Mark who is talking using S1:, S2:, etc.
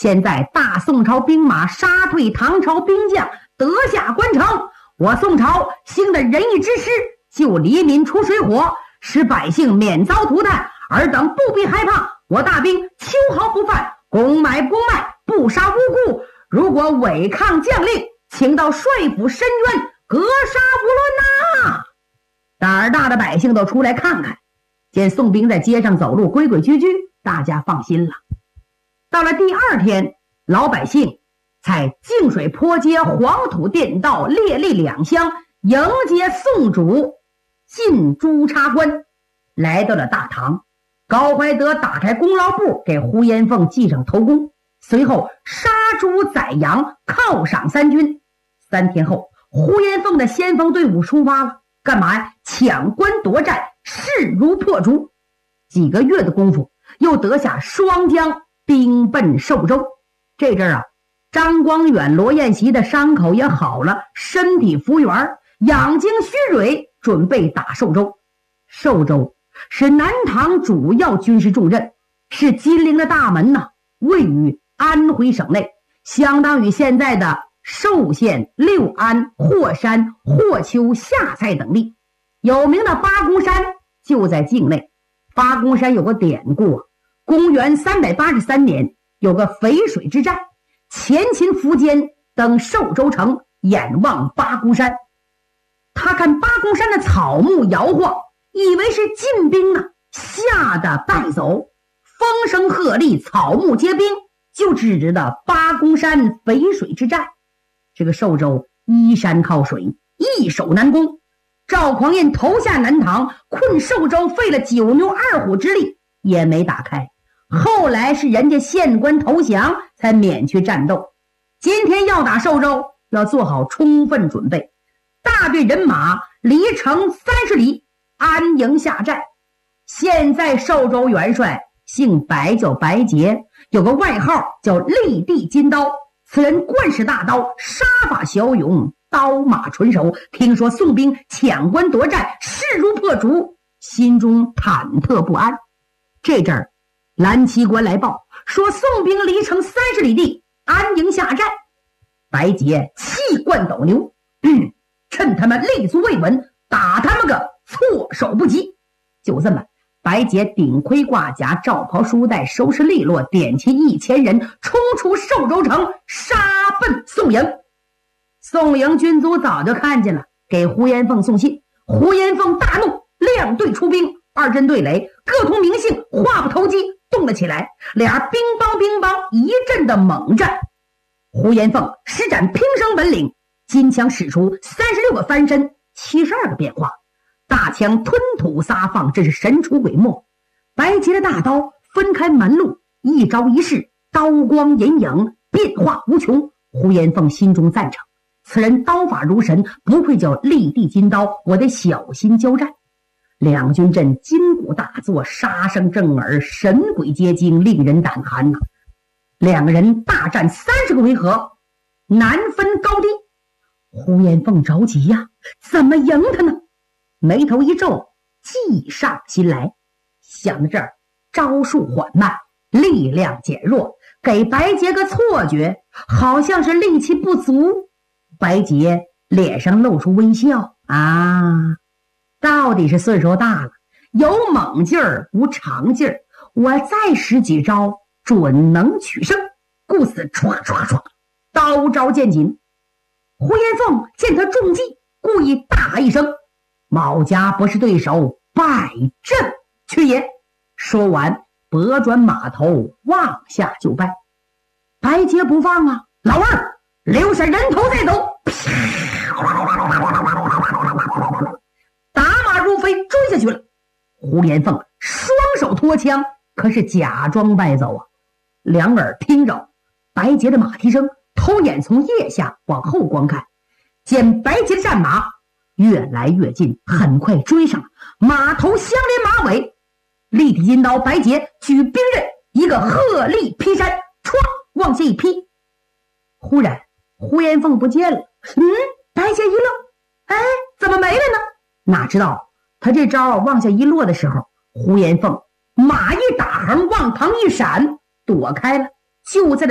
S1: 现在大宋朝兵马杀退唐朝兵将，得下关城，我宋朝兴的仁义之师，救黎民出水火，使百姓免遭涂炭，尔等不必害怕。我大兵秋毫不犯，公买公卖，不杀无辜。如果违抗将令，请到帅府申冤，格杀无论呐！胆儿大的百姓都出来看看，见宋兵在街上走路规规矩矩，大家放心了。到了第二天，老百姓在净水坡街黄土垫道列立两厢，迎接宋主进朱插关，来到了大堂。高怀德打开功劳簿，给呼延凤记上头功，随后杀猪宰羊，犒赏三军。3天后，呼延凤的先锋队伍出发了，干嘛呀？抢关夺寨，势如破竹。几个月的功夫，又得下双江，兵奔寿州。这阵啊，张光远、罗彦席的伤口也好了，身体复原，养精蓄锐，准备打寿州。寿州是南唐主要军事重镇，是金陵的大门呐，位于安徽省内，相当于现在的寿县、六安、霍山、霍丘、下蔡等地。有名的八公山就在境内。八公山有个典故啊，公元383年有个淝水之战，前秦苻坚登寿州城，眼望八公山，他看八公山的草木摇晃，以为是晋兵啊，吓得败走，风声鹤唳，草木皆兵，就指着八公山淝水之战。这个寿州依山靠水，易守难攻，赵匡胤投下南唐，困寿州费了9牛2虎之力也没打开，后来是人家县官投降才免去战斗。今天要打寿州，要做好充分准备，大队人马离城30里，安营下寨。现在寿州元帅姓白，叫白杰，有个外号叫立地金刀。此人惯使大刀，杀法骁勇，刀马纯熟。听说宋兵抢关夺寨，势如破竹，心中忐忑不安。这阵儿，蓝旗官来报说宋兵离城30里地，安营下寨。白杰气贯斗牛，趁他们立足未稳，打他们个措手不及。就这么，白杰顶盔挂甲，罩袍束带，收拾利落，点齐1000人，冲出寿州城，杀奔宋营。宋营军卒早就看见了，给呼延凤送信。呼延凤大怒，亮队出兵，2阵对垒，各同名姓，话不投机，动了起来。俩兵帮一阵的猛战。呼延凤施展平生本领，金枪使出36个翻身，72个变化，大枪吞吐撒放，这是神出鬼没。白杰的大刀分开门路，一招一式，刀光隐影，变化无穷。呼延凤心中赞成，此人刀法如神，不愧叫立地金刀，我得小心交战。两军阵金鼓大作，杀声震耳，神鬼皆惊，令人胆寒呐。两个人大战30个回合，难分高低。呼延凤着急呀，怎么赢他呢？眉头一皱，计上心来，想到这儿，招数缓慢，力量减弱，给白杰个错觉，好像是力气不足。白杰脸上露出微笑，到底是岁数大了，有猛劲儿无长劲儿，我再使几招准能取胜。故此唰唰唰，刀招见紧。呼延凤见他中计，故意大喊一声：毛家不是对手，败阵去也。说完拨转马头，往下就拜。白杰不放啊，老二留下人头再走。打马如飞追下去了。呼延凤双手托枪，可是假装败走啊。两耳听着白杰的马蹄声，偷眼从腋下往后观看，见白杰的战马越来越近，很快追上了，马头相连马尾。立体金刀白杰举兵刃，一个鹤立劈山，唰往下一劈。忽然呼延凤不见了。白杰一愣，怎么没了呢？哪知道他这招往下一落的时候，呼延凤马一打横，往旁一闪，躲开了。就在